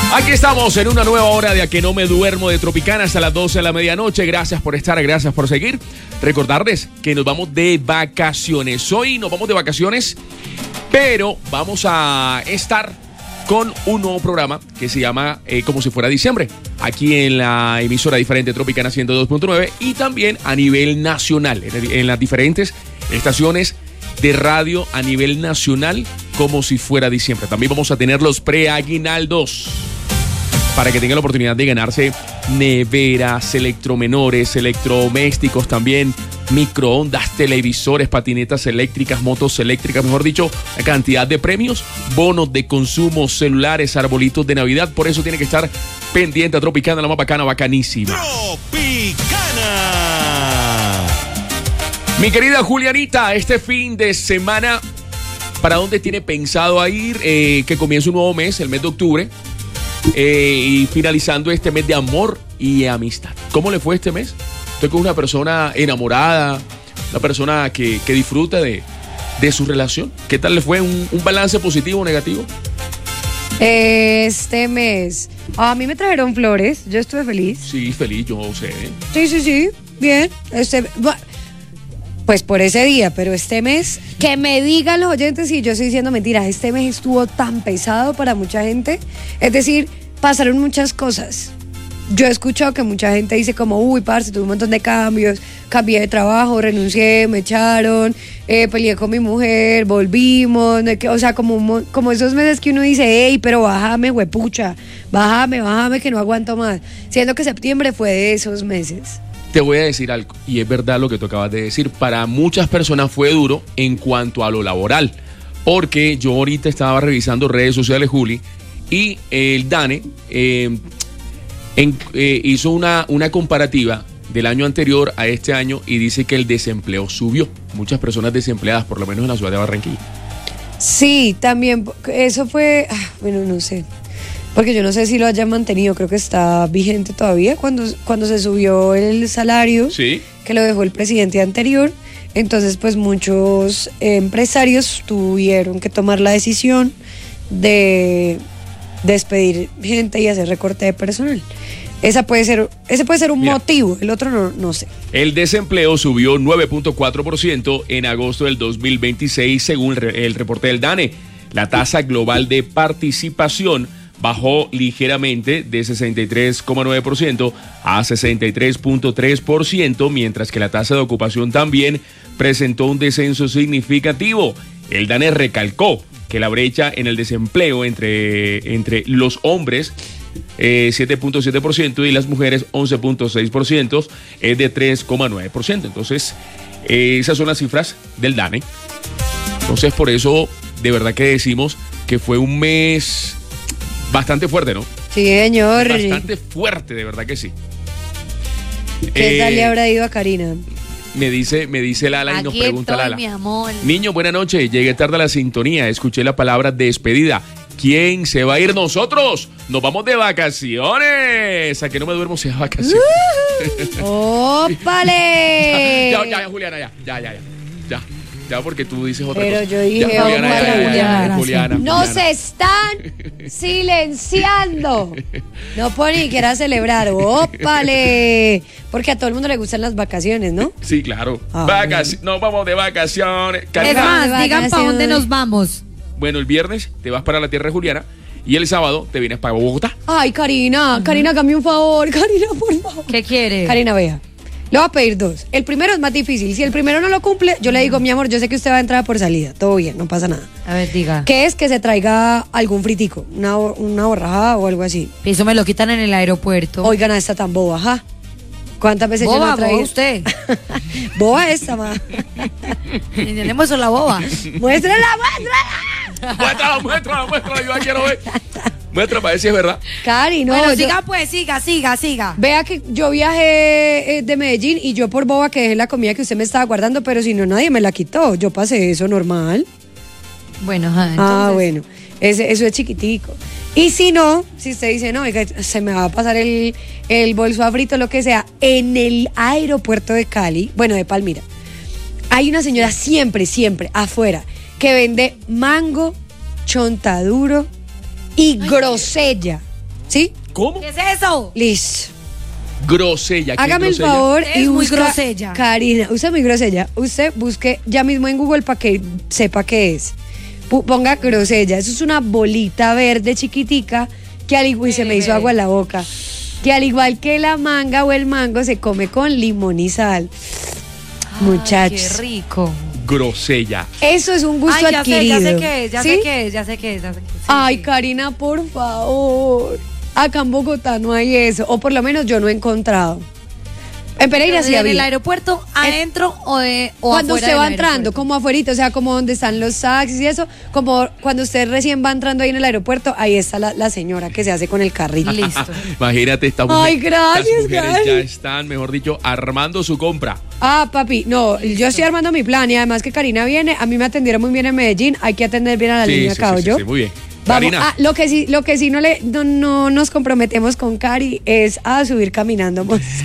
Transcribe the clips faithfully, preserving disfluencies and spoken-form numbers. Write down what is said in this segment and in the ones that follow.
Aquí estamos en una nueva hora de A Que No Me Duermo de Tropicana hasta las doce de la medianoche. Gracias por estar, gracias por seguir. Recordarles que nos vamos de vacaciones. Hoy nos vamos de vacaciones, pero vamos a estar con un nuevo programa que se llama eh, Como Si Fuera Diciembre, aquí en la emisora diferente Tropicana ciento dos punto nueve y también a nivel nacional, en, en las diferentes estaciones de radio a nivel nacional, Como Si Fuera Diciembre. También vamos a tener los preaguinaldos para que tengan la oportunidad de ganarse neveras, electromenores, electrodomésticos también, microondas, televisores, patinetas eléctricas, motos eléctricas, mejor dicho, la cantidad de premios, bonos de consumo, celulares, arbolitos de Navidad. Por eso tiene que estar pendiente a Tropicana, la más bacana, bacanísima. Tropicana. Mi querida Julianita, este fin de semana, ¿para dónde tiene pensado a ir? Eh, que comienza un nuevo mes, el mes de octubre. Eh, y finalizando este mes de amor y amistad. ¿Cómo le fue este mes? Estoy con una persona enamorada, una persona que, que disfruta de, de su relación. ¿Qué tal le fue? ¿Un, un balance positivo o negativo? Este mes, a mí me trajeron flores, yo estuve feliz. Sí, feliz, yo sé. Sí, sí, sí, bien. Este, pues por ese día, pero este mes, que me digan los oyentes si yo estoy diciendo mentiras, este mes estuvo tan pesado para mucha gente. Es decir, pasaron muchas cosas. Yo he escuchado que mucha gente dice como, uy, parce, tuve un montón de cambios, cambié de trabajo, renuncié, me echaron, eh, peleé con mi mujer, volvimos, o sea, como, como esos meses que uno dice, hey, pero bájame, huepucha, bájame, bájame, que no aguanto más. Siendo que septiembre fue de esos meses. Te voy a decir algo, y es verdad lo que tú acabas de decir. Para muchas personas fue duro en cuanto a lo laboral, porque yo ahorita estaba revisando redes sociales, Juli, y el DANE eh, en, eh, hizo una, una comparativa del año anterior a este año y dice que el desempleo subió. Muchas personas desempleadas, por lo menos en la ciudad de Barranquilla. Sí, también, eso fue, bueno, no sé. Porque yo no sé si lo hayan mantenido, creo que está vigente todavía cuando, cuando se subió el salario, sí, que lo dejó el presidente anterior. Entonces, pues muchos empresarios tuvieron que tomar la decisión de despedir gente y hacer recorte de personal. Esa puede ser, ese puede ser un Mira, motivo, el otro no, no sé. El desempleo subió nueve punto cuatro por ciento en agosto del dos mil veintiséis, según el reporte del DANE. La tasa global de participación bajó ligeramente de sesenta y tres coma nueve por ciento a sesenta y tres punto tres por ciento, mientras que la tasa de ocupación también presentó un descenso significativo. El DANE recalcó que la brecha en el desempleo entre, entre los hombres, eh, siete punto siete por ciento, y las mujeres, once punto seis por ciento, es de tres coma nueve por ciento. Entonces, eh, esas son las cifras del DANE. Entonces, por eso, de verdad que decimos que fue un mes bastante fuerte, ¿no? Sí, señor. Bastante fuerte, de verdad que sí. ¿Qué eh, tal le habrá ido a Karina? Me dice, me dice Lala y Aquí nos pregunta estoy, Lala. mi amor. Niño, buena noche. Llegué tarde a la sintonía. Escuché la palabra despedida. ¿Quién se va a ir? Nosotros. Nos vamos de vacaciones. A que no me duermo sea vacaciones. ¡Ópale! ya, ya, ya, Juliana, ya, ya, ya, ya. Ya. Ya, porque tú dices otra Pero cosa. yo dije, ya, Juliana, ojalá, ya, ya, ya, Juliana. ya, Juliana, ¡Nos Juliana. están silenciando! No puedo ni siquiera celebrar. ¡Ópale! Porque a todo el mundo le gustan las vacaciones, ¿no? Sí, claro. Ah, Vacac- nos vamos de vacaciones. Es Karina. más, de digan para vacaciones. dónde nos vamos. Bueno, el viernes te vas para la tierra de Juliana y el sábado te vienes para Bogotá. Ay, Karina, Karina, hágame un favor. Karina, por favor. ¿Qué quiere? Karina, vea. Le voy a pedir dos. El primero es más difícil. Si el primero no lo cumple, yo le digo, mi amor, yo sé que usted va a entrar por salida. Todo bien, no pasa nada. A ver, diga. Que es que se traiga algún fritico, una, una borrajada o algo así. Eso me lo quitan en el aeropuerto. Oigan, a esta tan boba, ajá. ¿Cuántas veces yo Boba, no he traído? boba usted. Boba esta, ma. Entendemos eso, la boba. Muéstrala, muéstrala. Muéstrala, muéstrala, muéstrala. Yo la quiero ver. Muestra para ver si es verdad. Cari, no. Bueno, yo- siga pues, siga, siga, siga. Vea que yo viajé eh, de Medellín y yo por boba que dejé la comida que usted me estaba guardando, pero si no, nadie me la quitó. Yo pasé eso normal. Bueno, ajá, entonces. Ah, bueno. Ese, eso es chiquitico. Y si no, si usted dice, no, oiga, se me va a pasar el, el bolso a frito, lo que sea, en el aeropuerto de Cali, bueno, de Palmira, hay una señora siempre, siempre afuera que vende mango, chontaduro y grosella. ¿Sí? ¿Cómo? ¿Qué es eso? Listo. Grosella. ¿Qué Hágame es el grosella? favor Es y muy busca, grosella. Karina, usted es muy grosella. Usted busque ya mismo en Google para que sepa qué es. P- Ponga grosella. Eso es una bolita verde chiquitica que al igual, y se me hizo agua en la boca. Que al igual que la manga o el mango se come con limón y sal. Ay, Muchachos. qué rico. Grosella. Eso es un gusto Ay, ya sé, adquirido. ya sé qué es, ya ¿Sí? sé qué es, ya sé qué es, ya sé qué es. Sí, Ay, sí. Karina, por favor. Acá en Bogotá no hay eso. O por lo menos yo no he encontrado. En Pereira sí ¿En había. el aeropuerto adentro o, de, o Cuando afuera usted va del entrando, aeropuerto? como afuera, o sea, como donde están los taxis y eso, como cuando usted recién va entrando ahí en el aeropuerto, ahí está la, la señora que se hace con el carrito. Listo. Imagínate, esta Ay, mujer, gracias, estas mujeres Gaby. ya están, mejor dicho, armando su compra. Ah, papi, no, yo estoy armando mi plan y además que Karina viene, a mí me atendieron muy bien en Medellín, hay que atender bien a la Sí, línea sí, acá, sí, sí, ¿oyó? sí, muy bien. Vamos, Karina. ah, lo que sí, lo que sí no le no, no nos comprometemos con Cari es a subir caminando.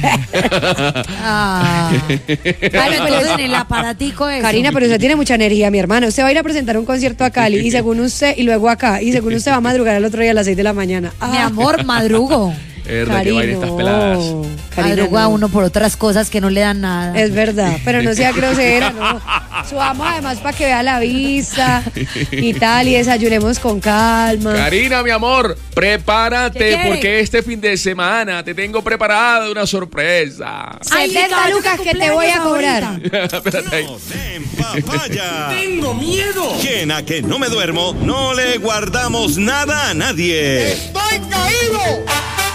Ah. Claro, entonces en el aparatico eso. Karina, pero usted tiene mucha energía, mi hermana. Usted va a ir a presentar un concierto a Cali y según usted, y luego acá, y según usted va a madrugar al otro día a las seis de la mañana. Ah, Mi amor, madrugo. Es verdad que Cari, vaina estas no. peladas. Karina, Madrugo a no. uno por otras cosas que no le dan nada. Es verdad, pero no sea grosera, no. Subamos además para que vea la vista y tal, y desayunemos con calma. Karina, mi amor, ¿Qué prepárate quiere? porque este fin de semana te tengo preparada una sorpresa. Ay, setenta Ricardo, lucas ¿qué que te voy a cumpleaños cobrar. ahorita? Espérate ahí. En papaya. ¡Tengo miedo! Quien a que no me duermo, no le guardamos nada a nadie. ¡Estoy caído!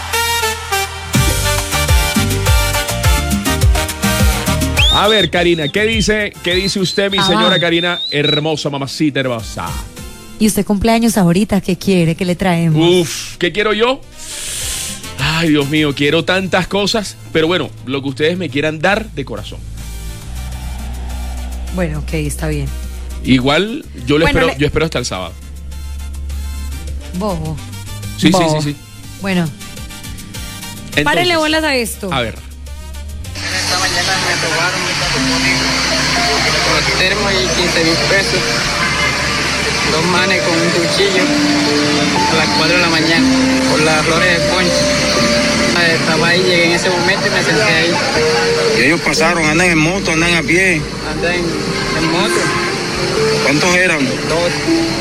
A ver, Karina, ¿qué dice, qué dice usted, mi Ah, señora va. Karina? Hermosa, mamacita hermosa. Y usted cumpleaños ahorita, ¿qué quiere? ¿Qué le traemos? Uf, ¿qué quiero yo? Ay, Dios mío, quiero tantas cosas, pero bueno, lo que ustedes me quieran dar de corazón. Bueno, ok, está bien. Igual, yo le Bueno, espero, le- yo espero hasta el sábado. Bobo. Sí, sí, Bobo. sí, sí. Bueno, Entonces, párenle bolas a esto. A ver. Esta mañana me robaron los termos y quince mil pesos. Dos manes con un cuchillo a las cuatro de la mañana por las flores de ponche. Estaba ahí, llegué en ese momento y me senté ahí. Y ellos pasaron, andan en moto, andan a pie. Andé en, en moto, ¿Cuántos eran? dos.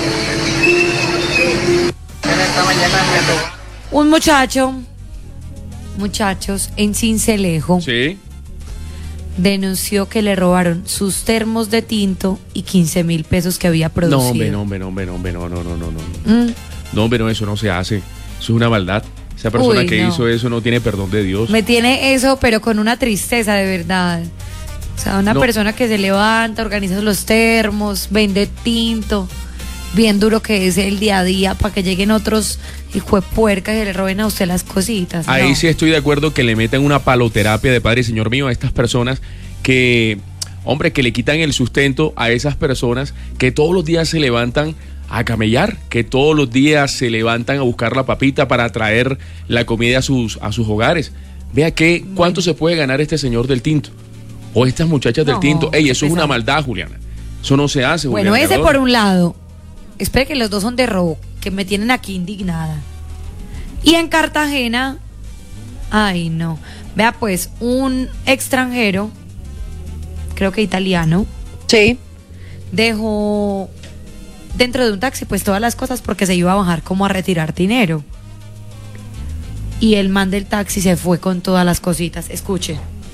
Esta mañana me robaron. Un muchacho, muchachos, en Cincelejo, Sí. denunció que le robaron sus termos de tinto y quince mil pesos que había producido. No, hombre, no, hombre, no, hombre, no, hombre, no, no, no, no, no. Mm, No, hombre, no, eso no se hace. Eso es una maldad. Esa persona Uy, que no. hizo eso no tiene perdón de Dios. me tiene eso, pero con una tristeza de verdad. O sea, una No. persona que se levanta, organiza los termos, vende tinto, bien duro que es el día a día para que lleguen otros hijuepuercas y le roben a usted las cositas. Ahí No. sí estoy de acuerdo que le metan una paloterapia de Padre y Señor mío a estas personas que, hombre, que le quitan el sustento a esas personas que todos los días se levantan a camellar, que todos los días se levantan a buscar la papita para traer la comida a sus, a sus hogares. Vea que, ¿cuánto se puede ganar este señor del tinto? O estas muchachas del No, tinto. Ey, qué eso es una pesado. maldad, Juliana. Eso no se hace, Bueno, Juliana. ese ¿verdad? por un lado. Espere que los dos son de robo, que me tienen aquí indignada. Y en Cartagena, ay no. Vea pues, un extranjero, creo que italiano, Sí. dejó dentro de un taxi pues todas las cosas porque se iba a bajar como a retirar dinero. Y el man del taxi se fue con todas las cositas. Escuche.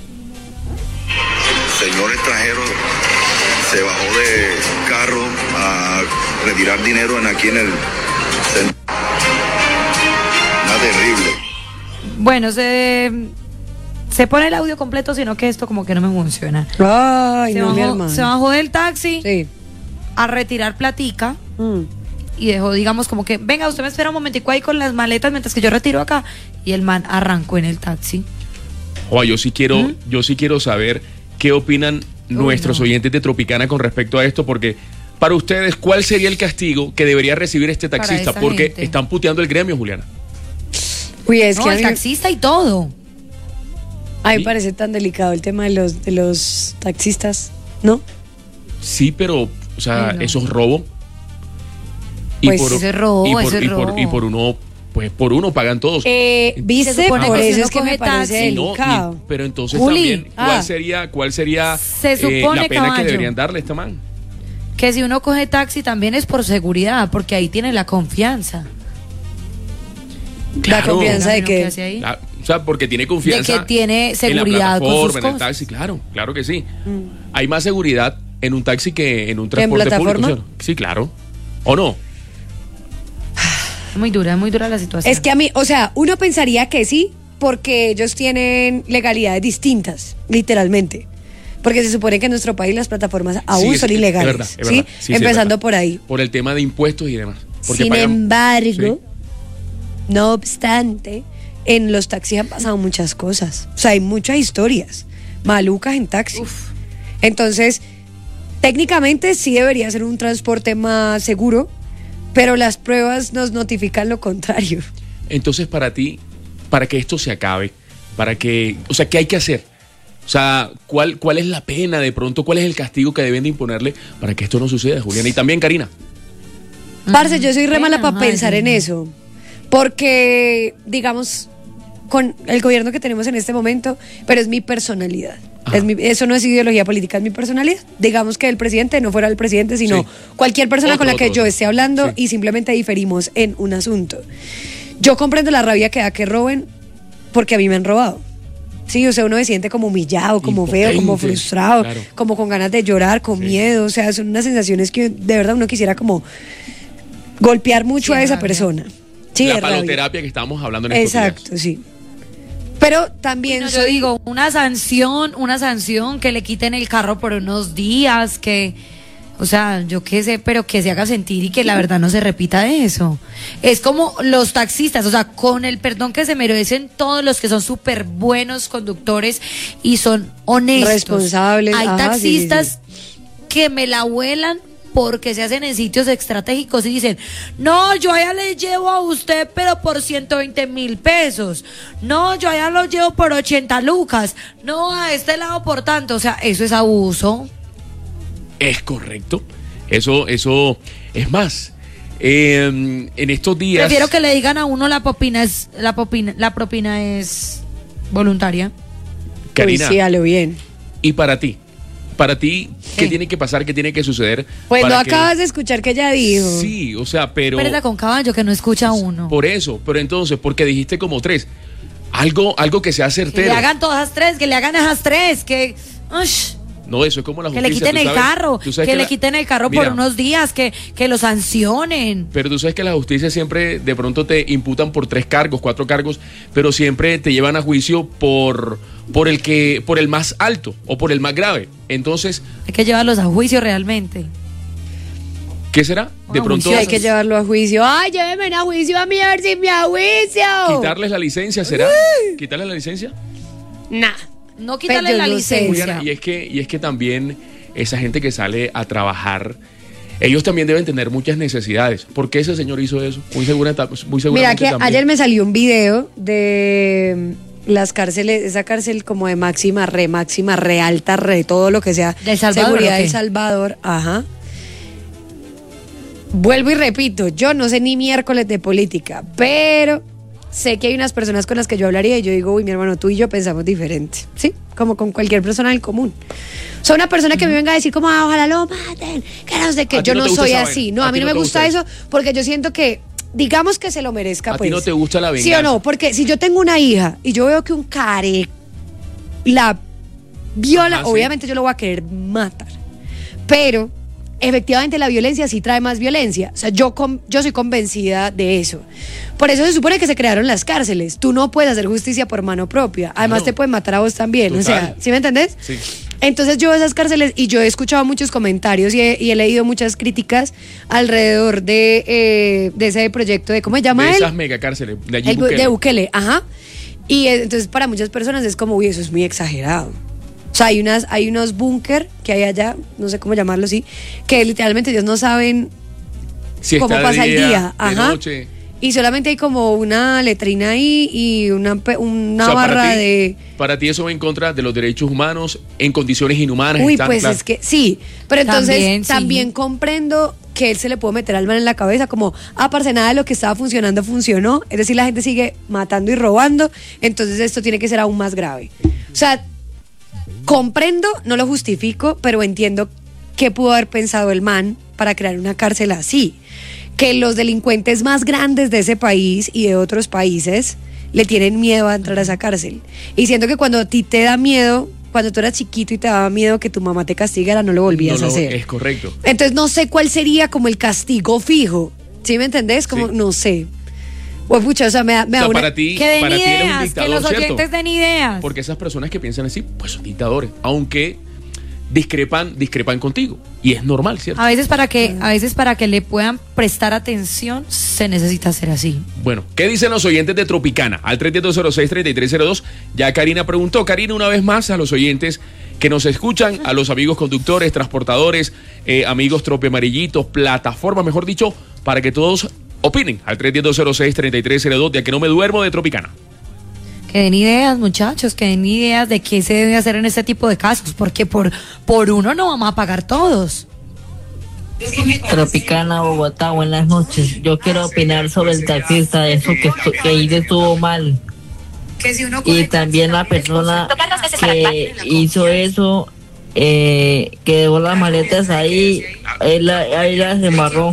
Señor extranjero se bajó de carro a retirar dinero en aquí en el centro. Una terrible. Bueno, se, se pone el audio completo, sino que esto como que no me funciona. Ay, Se no, mi bajó, hermano. se bajó del taxi Sí. a retirar platica Mm. y dejó, digamos, como que, venga, usted me espera un momentico ahí con las maletas mientras que yo retiro acá. Y el man arrancó en el taxi. Oye, yo sí quiero, yo sí quiero saber qué opinan nuestros no. oyentes de Tropicana con respecto a esto, porque para ustedes, ¿cuál sería el castigo que debería recibir este Para taxista? esa Porque gente. están puteando el gremio, Juliana. Uy, es No, que a el mí, me- taxista y todo. a mí me Sí. parece tan delicado el tema de los, de los taxistas, ¿no? Sí, pero, o sea, Ay, no. eso es robo. Pues, eso es robo, y por, eso es y por- robo. y por uno pues por uno pagan todos. Eh, ¿Viste? Se supone Por que si eso uno es que me coge parece taxi- No, y- delicado. pero entonces Juli, también, ¿cuál ah. sería, cuál sería Se eh, supone, la pena caballo. que deberían darle a esta man? Que si uno coge taxi también es por seguridad, porque ahí tiene la confianza. La confianza de Mira, que... ¿qué hace ahí? La- o sea, porque tiene confianza. De que tiene en seguridad la con sus plataforma, en el cosas. taxi, claro, claro que sí. Hay más seguridad en un taxi que en un transporte plataforma? público. ¿Sí? Sí, claro. ¿O no? Es muy dura, es muy dura la situación. Es que a mí, o sea, uno pensaría que sí, porque ellos tienen legalidades distintas, literalmente. Porque se supone que en nuestro país las plataformas aún Sí, es- son es ilegales. verdad, es ¿sí? verdad. Sí, sí, es Empezando verdad. por ahí. Por el tema de impuestos y demás. Porque Sin pagan- embargo, Sí. no obstante, en los taxis han pasado muchas cosas. O sea, hay muchas historias malucas en taxi. Entonces, técnicamente sí debería ser un transporte más seguro, pero las pruebas nos notifican lo contrario. Entonces, para ti, para que esto se acabe, para que, o sea, ¿qué hay que hacer? O sea, ¿cuál, cuál es la pena de pronto? ¿Cuál es el castigo que deben de imponerle para que esto no suceda, Juliana? Y también, Karina. Parce, yo soy re mala Pena, para pensar ay, en no. eso. Porque, digamos, con el gobierno que tenemos en este momento, pero es mi personalidad. Ajá. Es mi- eso no es ideología política, es mi personalidad. Digamos que el presidente no fuera el presidente, sino Sí. cualquier persona Otro, con la que otro, yo otro. esté hablando Sí. y simplemente diferimos en un asunto. Yo comprendo la rabia que da que roben porque a mí me han robado. Sí, o sea, uno se siente como humillado, como feo, como Impotente, frustrado, claro. como con ganas de llorar, con Sí. miedo. O sea, son unas sensaciones que de verdad uno quisiera como golpear mucho Sí, a esa rabia. persona. Sí, la de rabia. paloterapia que estábamos hablando en estos Exacto, días. sí. Pero también No, yo soy- digo, una sanción, una sanción que le quiten el carro por unos días, que, o sea, yo qué sé, pero que se haga sentir y que la verdad no se repita eso. Es como los taxistas, o sea, con el perdón que se merecen todos los que son súper buenos conductores y son honestos. Responsables, Hay ajá, sí, taxistas que me la vuelan porque se hacen en sitios estratégicos y dicen, no, yo allá le llevo a usted pero por ciento veinte mil pesos, no, yo allá lo llevo por ochenta lucas, no, a este lado por tanto, o sea, eso es abuso. Es correcto. Eso, eso es más. eh, en estos días. Prefiero que le digan a uno la propina es, la propina, la propina es voluntaria. Karina, Uy, sí, a lo bien. y para ti, para ti, ¿qué Sí. tiene que pasar? ¿Qué tiene que suceder? Pues no para que- acabas de escuchar que ella dijo. Sí, o sea, pero. Perda con caballo que no escucha uno. Por eso, pero entonces, porque dijiste como tres. Algo, algo que sea Que certero. le hagan todas tres, que le hagan esas tres, que... ush, No, eso es como la que justicia. le quiten tú el sabes- carro, tú sabes que, le la- quiten el carro Mira, por unos días, que, que lo sancionen. Pero tú sabes que la justicia siempre de pronto te imputan por tres cargos, cuatro cargos, pero siempre te llevan a juicio por, por el que, por el más alto o por el más grave. Entonces, Hay que llevarlos a juicio realmente. ¿qué será? De Una pronto Sí, hay que llevarlo a juicio. Ay, llévenme a juicio a mí a ver si me a juicio. quitarles la licencia, ¿será? ¿Quitarles la licencia? Nah. No quitarle Pero la yo no sé. licencia. Juliana, y es que, y es que también esa gente que sale a trabajar, ellos también deben tener muchas necesidades. ¿Por qué ese señor hizo eso? Muy, segura, muy seguramente Mira que también. ayer me salió un video de las cárceles, esa cárcel como de máxima, re máxima, re alta, re todo lo que sea. ¿De El Salvador Seguridad o qué? del Salvador, ajá. Vuelvo y repito, yo no sé ni miércoles de política, pero sé que hay unas personas con las que yo hablaría y yo digo, uy, mi hermano, tú y yo pensamos diferente, ¿sí? Como con cualquier persona del común. O sea, una persona que me venga a decir como, ah, ojalá lo maten, que no sé qué, ¿A ti yo no no, te gusta soy esa así. vaina? No, ¿A a mí ti no no me te gusta gusta eso porque yo siento que, digamos que se lo merezca, ¿A ti pues. no te gusta la ¿Sí o venganza? no? Porque si yo tengo una hija y yo veo que un care la viola, Ajá, sí. obviamente yo lo voy a querer matar. Pero efectivamente la violencia sí trae más violencia. O sea, yo, con- yo soy convencida de eso. Por eso se supone que se crearon las cárceles. Tú no puedes hacer justicia por mano propia. Además Claro. te pueden matar a vos también. O sea, Total. ¿sí me entendés? Sí. Entonces yo veo esas cárceles y yo he escuchado muchos comentarios y he, y he leído muchas críticas alrededor de, eh, de ese proyecto de, ¿cómo se llama De él? esas megacárceles, de allí El bu- Bukele. de Bukele, ajá. Y eh, entonces para muchas personas es como, uy, eso es muy exagerado. O sea, hay unas, hay unos búnker que hay allá, no sé cómo llamarlo así, que literalmente ellos no saben Si cómo está de pasa el día, de ajá. noche. Y solamente hay como una letrina ahí y una, pe- una O sea, para barra ti- de... Para ti eso va en contra de los derechos humanos en condiciones inhumanas. Uy, están, pues claro. es que sí, pero entonces También, también, sí. comprendo que él se le puede meter al man en la cabeza como, ah, parce, nada de lo que estaba funcionando funcionó, es decir, la gente sigue matando y robando, entonces esto tiene que ser aún más grave. O sea, comprendo, no lo justifico, pero entiendo qué pudo haber pensado el man para crear una cárcel así. Que los delincuentes más grandes de ese país y de otros países le tienen miedo a entrar a esa cárcel. Y siento que cuando a ti te da miedo, cuando tú eras chiquito y te daba miedo que tu mamá te castigara, no lo volvías no, no, a hacer. Es correcto. Entonces no sé cuál sería como el castigo fijo. ¿Sí me entendés? Como, Sí. no sé. O pucha, o sea, me da, me O da sea, una... para ti, Que den para ti él es un ideas, que dictador, los ¿cierto? oyentes den ideas. Porque esas personas que piensan así, pues son dictadores, aunque discrepan, discrepan contigo. Y es normal, ¿cierto? A veces para que, a veces para que le puedan prestar atención, se necesita ser así. Bueno, ¿qué dicen los oyentes de Tropicana? Al tres dos cero seis, tres tres cero dos. Ya Karina preguntó. Karina, una vez más, a los oyentes que nos escuchan, a los amigos conductores, transportadores, eh, amigos trope amarillitos, plataformas, mejor dicho, para que todos opinen. Al tres dos cero seis, tres tres cero dos. Ya que no me duermo de Tropicana. Que den ideas, muchachos, que den ideas de qué se debe hacer en este tipo de casos, porque por, por uno no vamos a pagar todos. Tropicana, Bogotá, buenas noches. Yo quiero opinar sobre el taxista, eso que, estu- que hizo estuvo mal. Y también la persona que hizo eso, eh, que dejó las maletas ahí, él, la- ahí las embarró.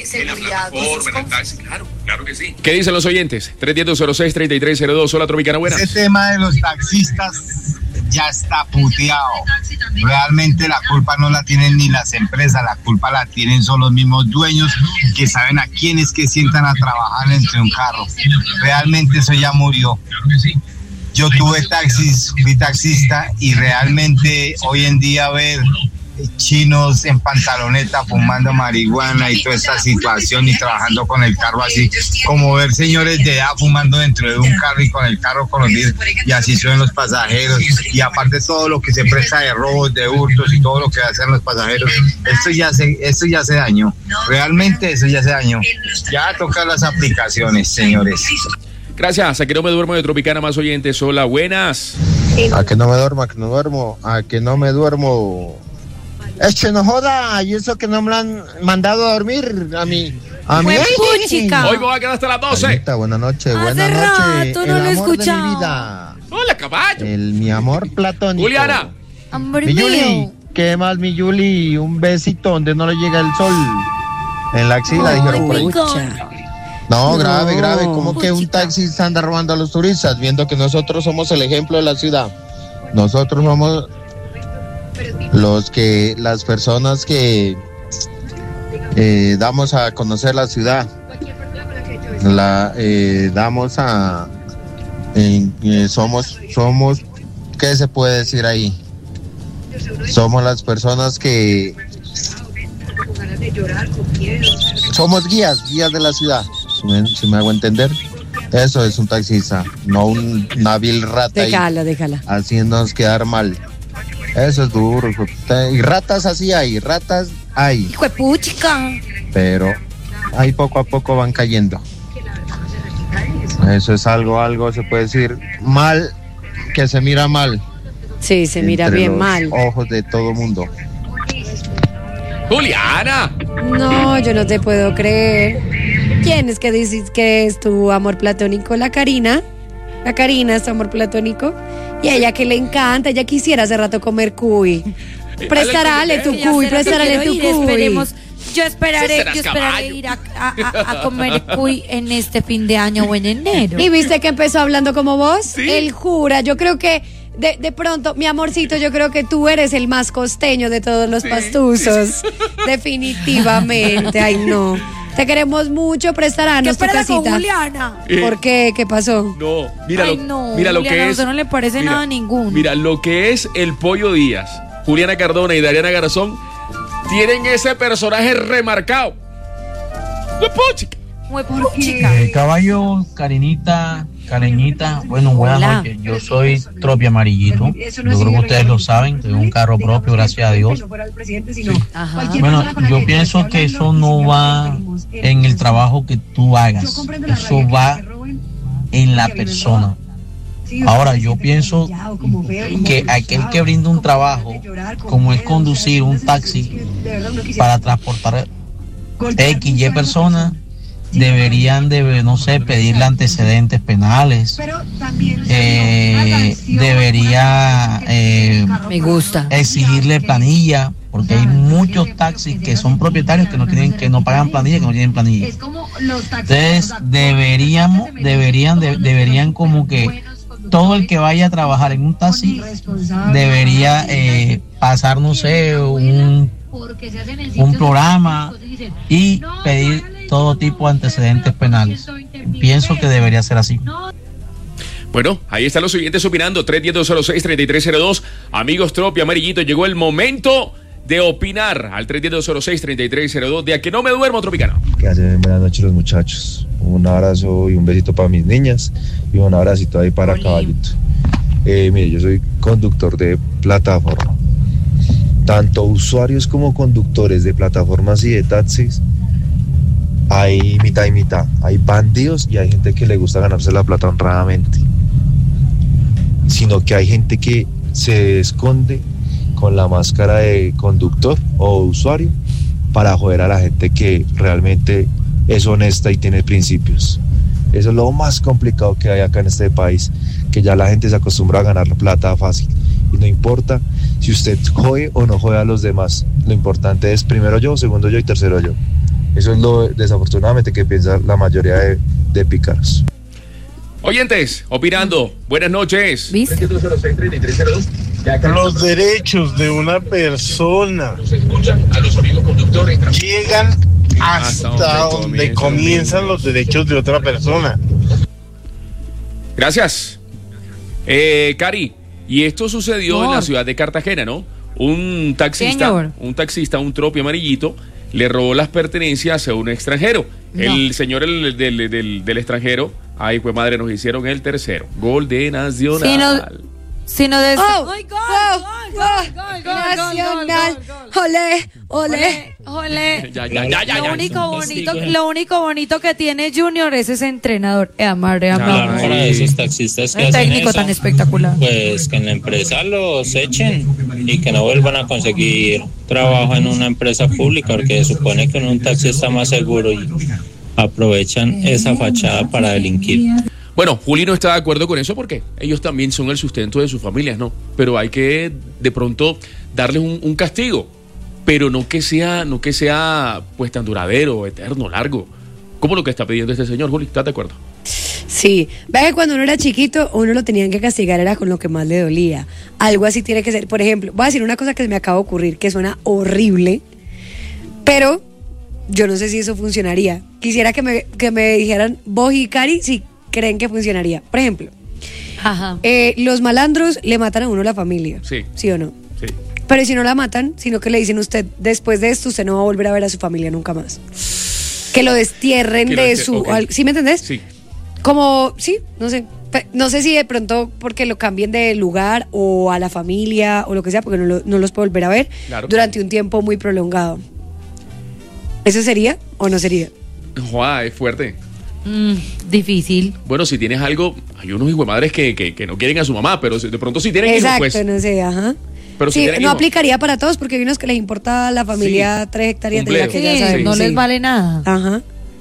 Claro, claro que sí. ¿Qué dicen los oyentes? tres dos cero seis, tres tres cero dos. Hola, Tropicana, buenas. Ese tema de los taxistas ya está puteado. Realmente la culpa no la tienen ni las empresas, la culpa la tienen son los mismos dueños que saben a quiénes que sientan a trabajar entre un carro. Realmente eso ya murió. Yo tuve taxis, fui taxista y realmente hoy en día ver chinos en pantaloneta fumando marihuana y toda esta situación y trabajando con el carro así, como ver señores de edad fumando dentro de un carro y con el carro con los vidrios y así suben los pasajeros y aparte todo lo que se presta de robos, de hurtos y todo lo que hacen los pasajeros, esto ya se, esto ya se dañó, realmente eso ya se dañó, ya toca las aplicaciones, señores. Gracias, a que no me duermo de Tropicana, más oyentes. Hola, buenas. A que no me duermo, a que no duermo, a que no me duermo. Es que no joda, y eso que no me lo han mandado a dormir a mí. A mí. Puchica. Hoy me voy a quedar hasta las doce. Anita, buenas noches, Hace buenas noches. rato no El lo he amor de mi escuchado. vida. Hola, caballo. El mi amor platónico. Juliana. Amor Mi Yuli, mío. ¿qué más, mi Yuli? Un besito donde no le llega el sol. En la axila, dijeron por ahí. Pucha. No, No. grave, grave. ¿Cómo que un taxista anda robando a los turistas? Viendo que nosotros somos el ejemplo de la ciudad. Nosotros somos los que, las personas que eh, damos a conocer la ciudad. La eh, damos a. eh, eh, somos, somos, ¿qué se puede decir ahí? Somos las personas que. Somos guías, guías de la ciudad. Si me, si me hago entender, eso es un taxista, no un, una vil rata ahí, Déjala, déjala. haciéndonos quedar mal. Eso es duro. Y ratas así hay, ratas hay, Hijo de puchica. pero ahí poco a poco van cayendo. Eso es algo, algo se puede decir mal, que se mira mal. Sí, se mira entre bien los mal. ojos de todo mundo. Juliana. No, yo no te puedo creer. ¿Quién es que dices que es tu amor platónico? La Karina. La Karina es tu amor platónico. Y a ella que le encanta, ella quisiera hace rato comer cuy. Prestarale tu Ya cuy, será que prestarale quiero tu ir, cuy. esperemos. Yo esperaré, Serás yo esperaré caballo. ir a, a- a- a comer cuy en este fin de año o en enero. ¿Y viste que empezó hablando como vos? Sí. Él jura, yo creo que de, de pronto, mi amorcito, yo creo que tú eres el más costeño de todos los Sí, pastuzos. Definitivamente, ay no. Te queremos mucho, ¿Qué prestarnos tu espera con casita. Juliana? Eh, ¿Por qué? ¿Qué pasó? No, mira, Ay, lo, no, mira lo Juliana, que a es. usted no le parece nada a ninguno. Mira, lo que es el Pollo Díaz, Juliana Cardona y Dariana Garzón tienen ese personaje remarcado. ¡Qué puchica! Muy puchica. Eh, caballo, Karinita, Cariñita, bueno, buenas Hola. noches. Yo soy Tropi Amarillito. Yo creo que ustedes lo saben, tengo un carro propio, gracias a Dios. Ajá. Bueno, yo pienso que eso no va en el trabajo que tú hagas, eso va en la persona. Ahora, yo pienso que aquel que brinda un trabajo, como es conducir un taxi para transportar X, Y personas deberían de, no sé, pedirle antecedentes penales, eh, debería eh, me gusta exigirle planilla, porque hay muchos taxis que son propietarios que no tienen, que no pagan planilla, que no tienen planilla. Entonces deberíamos, deberían, de, deberían como que todo el que vaya a trabajar en un taxi debería eh, pasar, no sé, un, un programa y pedir todo tipo de antecedentes penales. Pienso que debería ser así. Bueno, ahí están los siguientes opinando. tres diez dos cero seis treinta y tres cero dos. Amigos Tropi, Amarillito, llegó el momento de opinar al tres diez dos cero seis treinta y tres cero dos de A Que No Me Duermo, Tropicano. Que hacen buenas noches los muchachos. Un abrazo y un besito para mis niñas y un abracito ahí para Caballito. Eh, mire, yo soy conductor de plataforma. Tanto usuarios como conductores de plataformas y de taxis, hay mitad y mitad. Hay bandidos y hay gente que le gusta ganarse la plata honradamente. Sino que hay gente que se esconde con la máscara de conductor o usuario para joder a la gente que realmente es honesta y tiene principios. Eso es lo más complicado que hay acá en este país, que ya la gente se acostumbra a ganar plata fácil. Y no importa si usted jode o no jode a los demás. Lo importante es primero yo, segundo yo y tercero yo. Eso es lo desafortunadamente que piensa la mayoría de, de pícaros. Oyentes, opinando. Buenas noches. Los derechos de una persona llegan hasta, hasta donde comienzan los derechos de otra persona. Gracias. Eh, Cari, y esto sucedió no. en la ciudad de Cartagena, ¿no? Un taxista, Señor. un taxista, un tropi amarillito, le robó las pertenencias a un extranjero. No. El señor el, del, del, del extranjero, ay, pues madre, nos hicieron el tercero. Gol de Nacional. Sí, no. Si no des... ¡Oh! ¡Ay, gol, oh, gol, gol, gol, gol, Nacional! ¡Olé, olé, olé! Ya, ya, ya, ya, lo ya. único bonito, lo único bonito que tiene Junior es ese entrenador. Eh, amarre, amarre. Para esos taxistas que el hacen técnico eso, tan espectacular. Pues que en la empresa los echen y que no vuelvan a conseguir trabajo en una empresa pública, porque se supone que en un taxi está más seguro y aprovechan esa fachada para delinquir. Bueno, Juli no está de acuerdo con eso porque ellos también son el sustento de sus familias, ¿no? Pero hay que de pronto darles un, un castigo, pero no que sea, no que sea pues tan duradero, eterno, largo, como lo que está pidiendo este señor. Juli, ¿estás de acuerdo? Sí, ves que cuando uno era chiquito, uno lo tenían que castigar era con lo que más le dolía. Algo así tiene que ser. Por ejemplo, voy a decir una cosa que se me acaba de ocurrir, que suena horrible, pero yo no sé si eso funcionaría. Quisiera que me, que me dijeran, vos y Cari, si creen que funcionaría. Por ejemplo, Ajá. Eh, los malandros le matan a uno la familia. Sí. ¿Sí o no? Sí. Pero si no la matan, sino que le dicen a usted, después de esto, usted no va a volver a ver a su familia nunca más. Que lo destierren que de lo su... okay. ¿Sí me entendés? Sí. Como, sí, no sé. No sé si de pronto porque lo cambien de lugar o a la familia o lo que sea, porque no, lo, no los puedo volver a ver Claro. durante un tiempo muy prolongado. ¿Eso sería o no sería? Joder, es fuerte. Mm, difícil. Bueno, si tienes algo, hay unos hijos de madres que, que, que no quieren a su mamá, pero de pronto sí tienen Exacto, hijos, pues. no sé, ajá. Pero si sí, tienen no hijos. aplicaría para todos porque hay unos que les importa la familia Sí. tres hectáreas de la Completo. que ya Sí, sabemos. no sí. les vale nada. Ajá.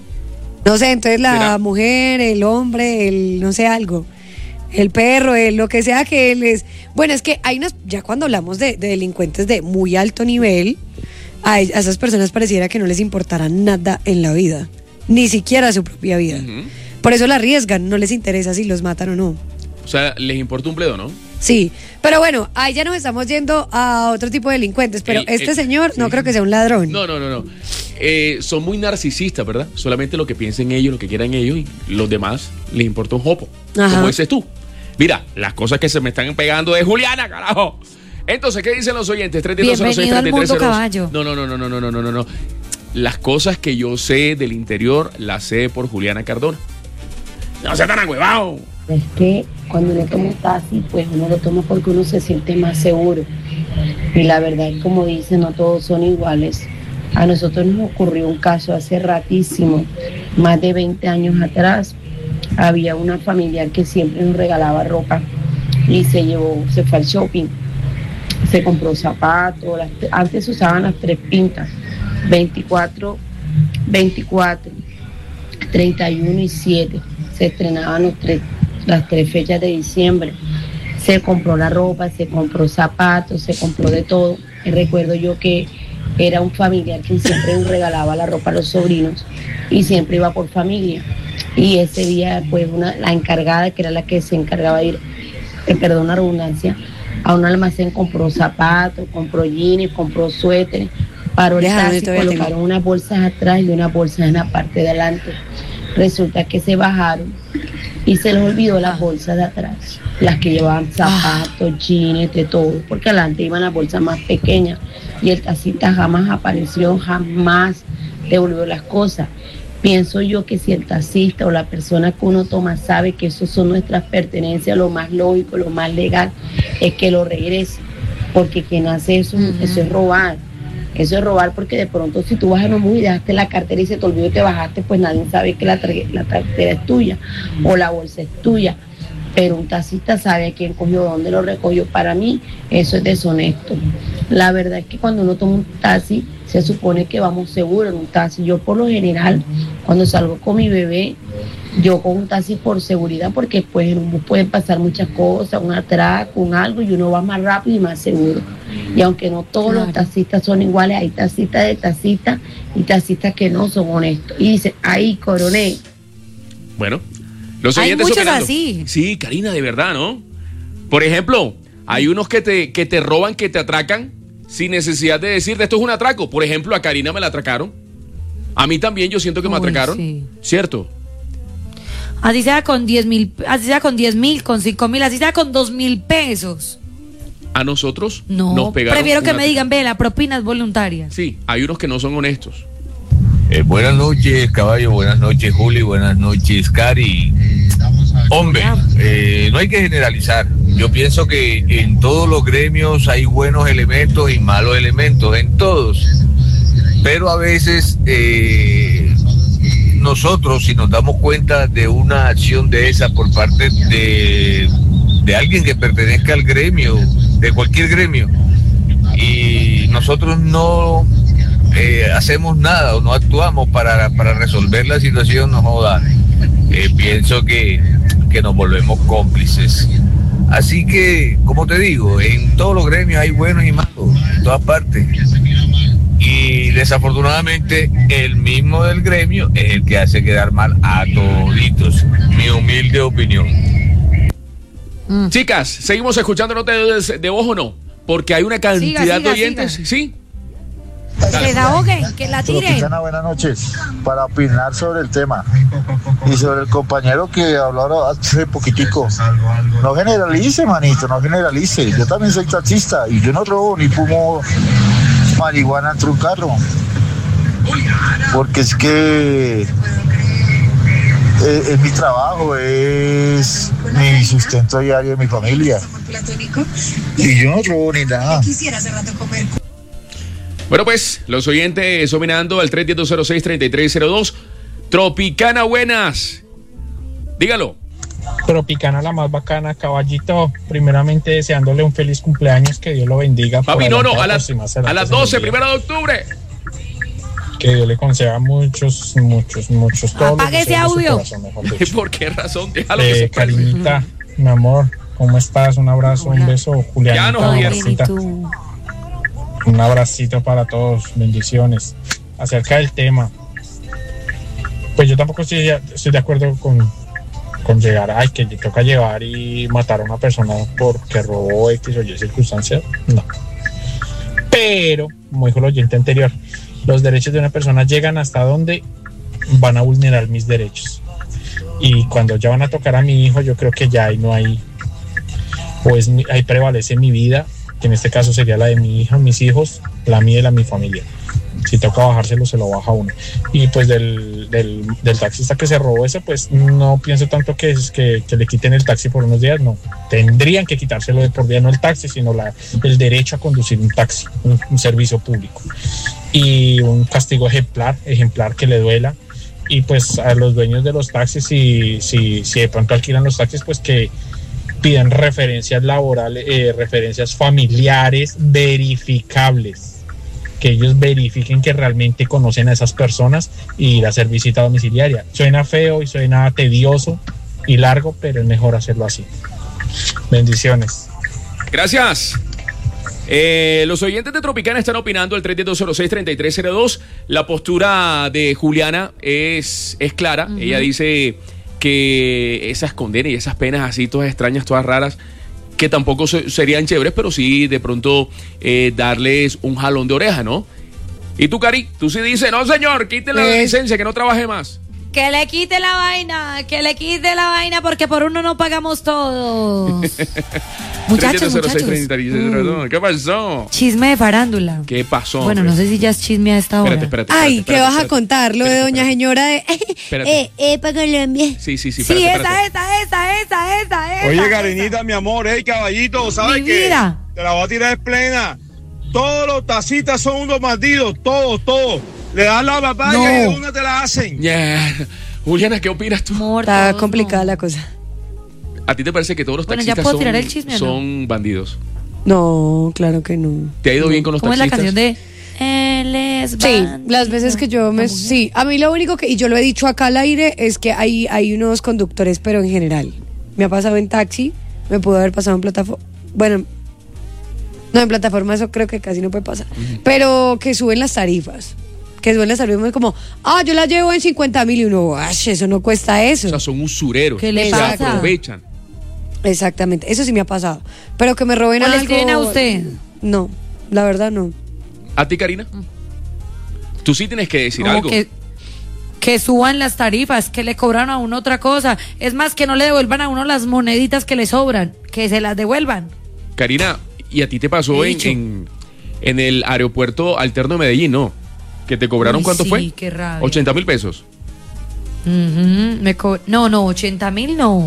No sé, entonces la ¿Será? mujer, el hombre, el no sé algo, el perro, el lo que sea que les... Bueno, es que hay unas, ya cuando hablamos de, de delincuentes de muy alto nivel, a, a esas personas pareciera que no les importará nada en la vida, ni siquiera su propia vida. Uh-huh. Por eso la arriesgan, no les interesa si los matan o no. O sea, les importa un bledo, ¿no? Sí, pero bueno, ahí ya nos estamos yendo a otro tipo de delincuentes, pero El- este el- señor no sí. creo que sea un ladrón. No, no, no, no. Eh, son muy narcisistas, ¿verdad? Solamente lo que piensen ellos, lo que quieran ellos y los demás les importa un jopo. Ajá. Como dices tú. Mira, las cosas que se me están pegando de Juliana, carajo. Entonces, ¿qué dicen los oyentes? tres diez dos cero seis, Bienvenido al treinta y tres cero dos. mundo caballo. No, no, no, no, no, no, no, no, no, no. Las cosas que yo sé del interior las sé por Juliana Cardona. No sea tan agüevado. Es que cuando uno toma taxi, pues uno lo toma porque uno se siente más seguro. Y la verdad, como dicen, no todos son iguales. A nosotros nos ocurrió un caso hace ratísimo, más de veinte años atrás. Había una familiar que siempre nos regalaba ropa y se llevó, se fue al shopping, se compró zapatos, las, antes se usaban las tres pintas, veinticuatro veinticuatro, treinta y uno y siete. Se estrenaban los tres, las tres fechas de diciembre. Se compró la ropa, se compró zapatos, se compró de todo. Y recuerdo yo que era un familiar que siempre regalaba la ropa a los sobrinos y siempre iba por familia. Y ese día, pues, una, la encargada, que era la que se encargaba de ir, eh, perdón la redundancia, a un almacén compró zapatos, compró jeans, compró suéteres, paró el taxi, colocaron unas bolsas atrás y unas bolsas en la parte de adelante. Resulta que se bajaron y se les olvidó las bolsas de atrás, las que llevaban zapatos, jeans, de todo, porque adelante iban las bolsas más pequeñas y el taxista jamás apareció, jamás devolvió las cosas. Pienso yo que si el taxista o la persona que uno toma sabe que eso son nuestras pertenencias, lo más lógico, lo más legal es que lo regrese, porque quien hace eso, uh-huh. eso es robar. Eso es robar, porque de pronto si tú vas en un bus y dejaste la cartera y se te olvidó y te bajaste, pues nadie sabe que la, tra- la cartera es tuya o la bolsa es tuya. Pero un taxista sabe a quién cogió, dónde lo recogió. Para mí eso es deshonesto. La verdad es que cuando uno toma un taxi se supone que vamos seguros en un taxi. Yo por lo general cuando salgo con mi bebé yo con un taxi por seguridad, porque pues en un bus pueden pasar muchas cosas, un atraco, un algo, y uno va más rápido y más seguro. Y aunque no todos claro. los taxistas son iguales, hay taxistas de taxistas y taxistas que no son honestos. Y dicen, ahí, coronel. Bueno, los hay oyentes muchos opinando. así. Sí, Karina, de verdad, ¿no? Por ejemplo, hay unos que te, que te roban, que te atracan sin necesidad de decirte esto es un atraco. Por ejemplo, a Karina me la atracaron. A mí también yo siento que me Uy, atracaron. Sí. ¿Cierto? Así sea con diez mil, así sea con diez mil, con cinco mil, así sea con dos mil pesos. A nosotros no, nos pegaron. Prefiero que me digan, ve, la propina es voluntaria. Sí, hay unos que no son honestos. Eh, buenas noches, caballo, buenas noches, Juli, buenas noches, Cari. Hombre, eh, no hay que generalizar. Yo pienso que en todos los gremios hay buenos elementos y malos elementos, en todos. Pero a veces eh, nosotros, si nos damos cuenta de una acción de esa por parte de, de alguien que pertenezca al gremio, de cualquier gremio, y nosotros no eh, hacemos nada o no actuamos para, para resolver la situación, no joda, eh, pienso que, que nos volvemos cómplices. Así que, como te digo, en todos los gremios hay buenos y malos, en todas partes. Y desafortunadamente el mismo del gremio es el que hace quedar mal a toditos, mi humilde opinión. Mm. Chicas, seguimos escuchando notas de, de voz o no, porque hay una cantidad siga, siga, de oyentes, siga. ¿Sí? Que la ahoguen, que la tiren. Tropicana, buenas noches. Para opinar sobre el tema y sobre el compañero que habló hace poquitico, no generalice, manito, no generalice. Yo también soy taxista y yo no robo ni fumo marihuana entre un carro, porque es que es, es mi trabajo, es mi sustento diario de mi familia y yo no robo ni nada. Bueno, pues, los oyentes opinando al tres uno cero cero seis tres tres cero dos. Tropicana, buenas. Dígalo. Tropicana, la más bacana, caballito. Primeramente deseándole un feliz cumpleaños, que Dios lo bendiga. Papi, no, no, a, la, a las doce, primero de octubre. Que Dios le conceda muchos, muchos, muchos. Apague ese audio. Corazón, ¿por qué razón? Déjalo eh, que se Cariñita, mi amor, ¿cómo estás? Un abrazo, Hola. un beso, Julián. Ya no, Un abracito para todos, bendiciones. Acerca del tema, pues yo tampoco estoy, estoy de acuerdo con, con llegar, ay, que toca llevar y matar a una persona porque robó X o Y circunstancias, no. Pero, como dijo el oyente anterior, los derechos de una persona llegan hasta donde van a vulnerar mis derechos. Y cuando ya van a tocar a mi hijo, yo creo que ya ahí no hay, pues ahí prevalece mi vida, que en este caso sería la de mi hija, mis hijos, la mía y la de mi familia. Si toca bajárselo, se lo baja uno. Y pues del, del, del taxista que se robó ese, pues no pienso tanto que, es que, que le quiten el taxi por unos días, no. Tendrían que quitárselo de por vida, no el taxi, sino la, el derecho a conducir un taxi, un, un servicio público. Y un castigo ejemplar, ejemplar que le duela. Y pues a los dueños de los taxis, si, si, si de pronto alquilan los taxis, pues que pidan referencias laborales, eh, referencias familiares verificables, que ellos verifiquen que realmente conocen a esas personas y ir a hacer visita domiciliaria. Suena feo y suena tedioso y largo, pero es mejor hacerlo así. Bendiciones. Gracias. Eh, los oyentes de Tropicana están opinando al tres dos cero seis, tres tres cero dos. La postura de Juliana es, es clara. Uh-huh. Ella dice que esas condenas y esas penas así, todas extrañas, todas raras, que tampoco se, serían chéveres, pero sí de pronto eh, darles un jalón de oreja, ¿no? Y tú, Cari, tú sí dices, no señor, quítele la licencia, que no trabaje más. Que le quite la vaina, que le quite la vaina, porque por uno no pagamos todos. Muchachos, muchachos. Mm. ¿Qué pasó? Chisme de farándula. ¿Qué pasó? Bueno, hombre? No sé si ya es chisme a esta hora. Espérate, espérate, Ay, espérate, ¿qué vas espérate, a contar? Lo de doña espérate. señora de... Espérate. Eh, eh, para Colombia. Sí, sí, sí. Sí, espérate, esa, espérate. esa, esa, esa, esa, esa. Oye, Karinita, mi amor, hey, caballito, ¿sabes Mi qué? vida. Te la voy a tirar en plena. Todos los taxistas son unos bandidos, todos, todos. Le das la papaya No. y de una te la hacen. Yeah. Juliana, ¿qué opinas tú? Está complicada la cosa. ¿A ti te parece que todos los Bueno, ¿ya taxistas puedo son, tirar el chisme o no? son bandidos? No, claro que no. ¿Te ha ido bien con los ¿Cómo es la taxistas? canción de Él es Sí, bandido? las veces que yo me... Sí, a mí lo único que... Y yo lo he dicho acá al aire, es que hay, hay unos conductores, pero en general. Me ha pasado en taxi, me pudo haber pasado en plataforma... Bueno, no, en plataforma eso creo que casi no puede pasar. Uh-huh. Pero que suben las tarifas. Que suben las tarifas como, ah, yo la llevo en cincuenta mil y uno, ¡ay, eso no cuesta eso! O sea, son usureros. ¿Qué le se pasa? aprovechan. Exactamente, eso sí me ha pasado. Pero que me roben ¿O algo... le escriben a usted? No, la verdad no. ¿A ti, Karina? Tú sí tienes que decir Como algo. que, que suban las tarifas, que le cobran a uno otra cosa. Es más, que no le devuelvan a uno las moneditas que le sobran, que se las devuelvan. Karina, ¿y a ti te pasó en, en, en el aeropuerto alterno de Medellín, no? ¿Que te cobraron? Uy, cuánto sí, fue? Qué rabia. ochenta mil pesos. Uh-huh, me co- no, no, ochenta mil no.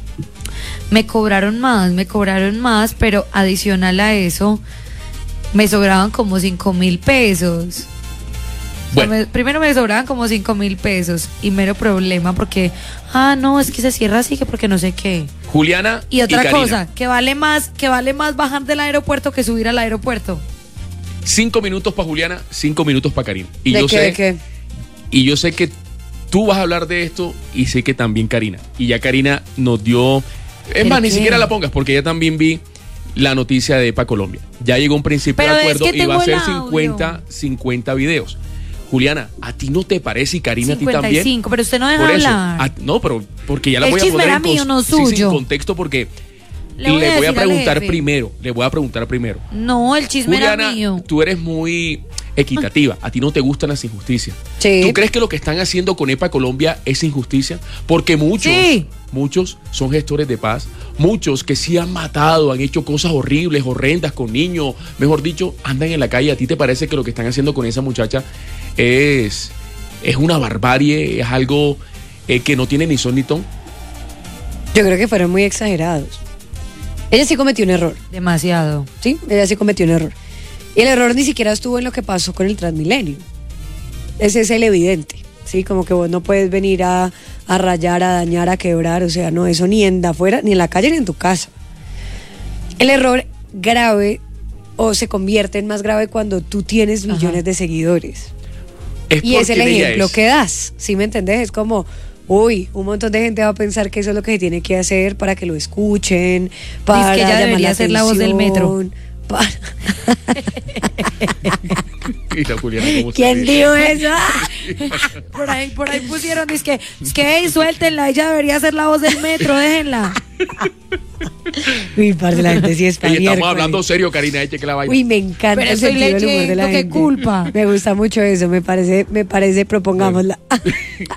Me cobraron más, me cobraron más, pero adicional a eso, me sobraban como cinco mil pesos. Bueno. O sea, me, primero me sobraban como cinco mil pesos y mero problema porque, ah, no, es que se cierra así que porque no sé qué. Juliana y otra y cosa, que vale más, que vale más bajar del aeropuerto que subir al aeropuerto. Cinco minutos para Juliana, cinco minutos para Karina. Y ¿De yo qué, sé, de qué? Y yo sé que tú vas a hablar de esto y sé que también Karina. Y ya Karina nos dio... Es más, qué? Ni siquiera la pongas porque ya también vi la noticia de EPA Colombia. Ya llegó un principio Pero de acuerdo es que y va a ser audio. cincuenta videos. Juliana, ¿a ti no te parece y Karina cincuenta y cinco, a ti también? Pero usted no deja Por eso, hablar. A, no, pero porque ya la El voy a chisme poner era en, mío, cons- no sí, sí, suyo. en contexto porque Le voy le a voy a decir al preguntar jefe. primero. Le voy a preguntar primero. No, el chisme era Juliana, mío. tú eres muy equitativa. A ti no te gustan las injusticias. Sí. ¿Tú crees que lo que están haciendo con EPA Colombia es injusticia? Porque muchos, Sí. muchos son gestores de paz. Muchos que sí han matado, han hecho cosas horribles, horrendas con niños. Mejor dicho, andan en la calle. ¿A ti te parece que lo que están haciendo con esa muchacha es, es una barbarie? ¿Es algo eh, que no tiene ni son ni ton? Yo creo que fueron muy exagerados. Ella sí cometió un error. Demasiado. Sí, ella sí cometió un error. Y el error ni siquiera estuvo en lo que pasó con el Transmilenio. Ese es el evidente. Sí, como que vos no puedes venir a, a rayar, a dañar, a quebrar. O sea, no, eso ni en de afuera, ni en la calle, ni en tu casa. El error grave o se convierte en más grave cuando tú tienes millones Ajá. de seguidores. Es y es el ejemplo es. que das. ¿Sí me entendés? Es como... Uy, un montón de gente va a pensar que eso es lo que se tiene que hacer para que lo escuchen, para Dice que ella llamar debería la ser la voz del metro. Para... Mira, Juliana, ¿cómo ¿Quién se dijo eso? Por ahí, por ahí pusieron, dice que, es que hey, suéltenla, ella debería ser la voz del metro, déjenla. Uy, parce, la gente sí es Ey, estamos hablando serio, Karina, eche que la vaina. Uy, me encanta Pero el soy sentido del humor de la leyendo, gente. qué culpa. Me gusta mucho eso, me parece, me parece, propongámosla.